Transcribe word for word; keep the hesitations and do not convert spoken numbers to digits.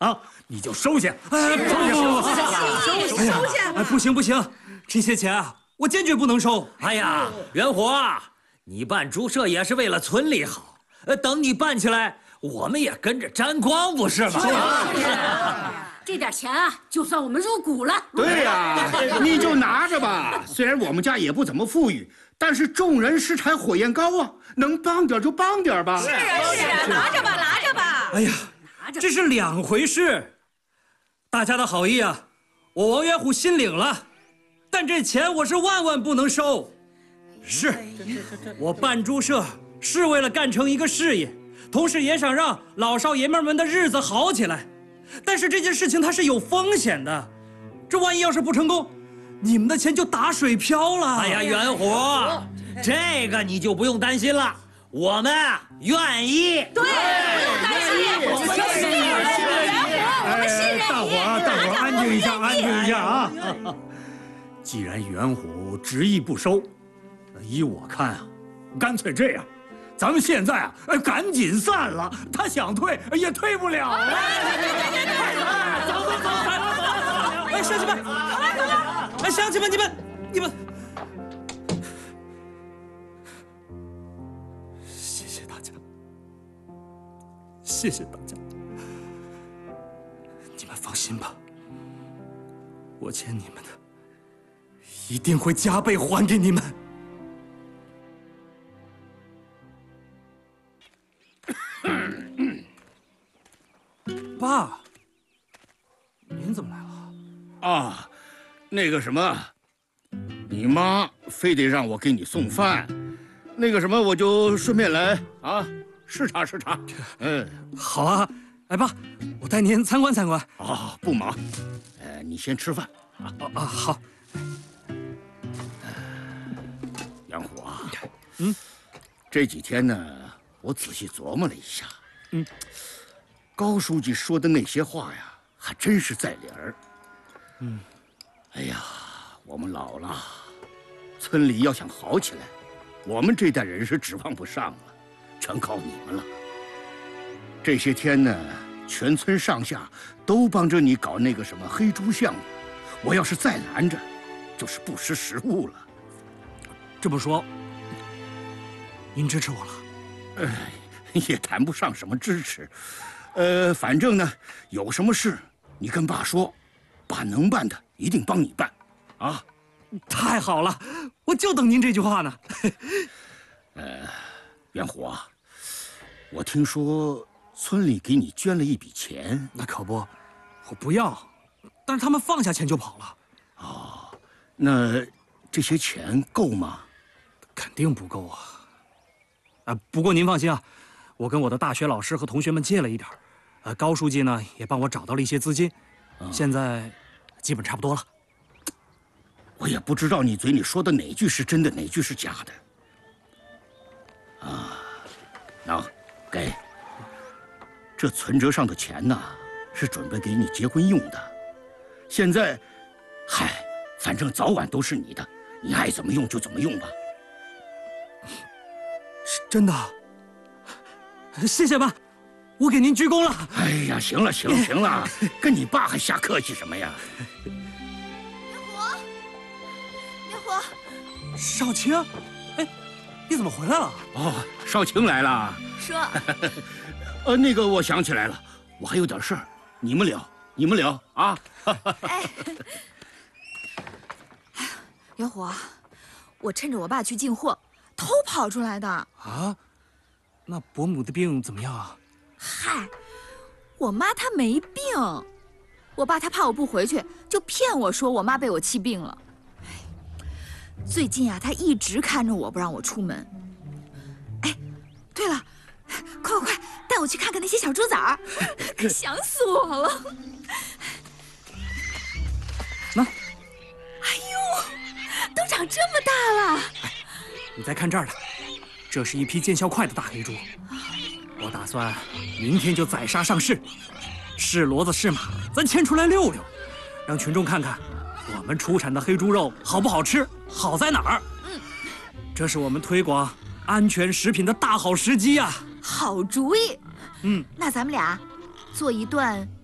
啊，你就收下。 哎，不不不， 收收下！ 哎，不行不行，这些钱啊，我坚决不能收。 哎呀，元活啊，你办猪舍也是为了村里好。呃，等你办起来，我们也跟着沾光，不是吗？是啊。这点钱啊，就算我们入股了。 对呀，你就拿着吧。虽然我们家也不怎么富裕，但是众人拾柴火焰高啊，能帮点就帮点吧。 是啊是啊，拿着吧拿着吧。 哎呀，这是两回事。大家的好意啊，我王元虎心领了，但这钱我是万万不能收。是，我办猪舍是为了干成一个事业，同时也想让老少爷们们的日子好起来。但是这件事情它是有风险的，这万一要是不成功，你们的钱就打水漂了。 哎呀，元虎，这个你就不用担心了，我们啊愿意。 对，不用担心，我们信任元虎，我们信任你。 大伙儿，大伙儿安静一下，安静一下啊！既然元虎执意不收，依我看啊，干脆这样。咱们现在啊，赶紧散了。他想退也退不了了。 走走走，来来走走！哎，乡亲们，哎，乡亲们，你们你们，谢谢大家，谢谢大家。你们放心吧，我欠你们的一定会加倍还给你们。爸，您怎么来了？ 啊，那个什么，你妈非得让我给你送饭，那个什么，我就顺便来啊，视察视察。嗯， 好啊。哎，爸，我带您参观参观。 啊，不忙，呃，你先吃饭啊。 啊啊，好。 杨虎啊， 嗯， 这几天呢，我仔细琢磨了一下， 嗯。 高书记说的那些话呀，还真是在理儿。 嗯， 哎呀，我们老了，村里要想好起来，我们这代人是指望不上了，全靠你们了。这些天呢，全村上下都帮着你搞那个什么黑猪项目，我要是再拦着，就是不识时务了。 这么说，您支持我了？ 哎，也谈不上什么支持。呃，反正呢，有什么事你跟爸说，爸能办的一定帮你办，啊！ 太好了，我就等您这句话呢。 呃，元虎啊，我听说村里给你捐了一笔钱。 那可不，我不要，但是他们放下钱就跑了。 哦，那这些钱够吗？ 肯定不够啊。啊，不过您放心啊，我跟我的大学老师和同学们借了一点儿。呃，高书记呢也帮我找到了一些资金，现在基本差不多了。 我也不知道你嘴里说的哪句是真的，哪句是假的。啊，那给。这存折上的钱呢，是准备给你结婚用的。现在，嗨，反正早晚都是你的，你爱怎么用就怎么用吧。 是真的，谢谢爸。我给您鞠躬了。 哎呀，行了行了行了，跟你爸还瞎客气什么呀？ 元虎，元虎， 少卿，哎，你怎么回来了？ 哦，少卿来了。 说， 呃，那个我想起来了，我还有点事儿，你们聊，你们聊啊。 哎，元虎，我趁着我爸去进货，偷跑出来的。 啊？那伯母的病怎么样啊？ 嗨，我妈她没病，我爸他怕我不回去，就骗我说我妈被我气病了。最近啊，他一直看着我不让我出门。哎，对了，快快快，带我去看看那些小猪崽儿，可想死我了。 那， 哎呦，都长这么大了！ 哎，你再看这儿的，这是一批见效快的大黑猪。我打算明天就宰杀上市，是骡子是马，咱牵出来溜溜，让群众看看我们出产的黑猪肉好不好吃，好在哪儿。嗯，这是我们推广安全食品的大好时机呀！ 好主意。 嗯， 那咱们俩做一段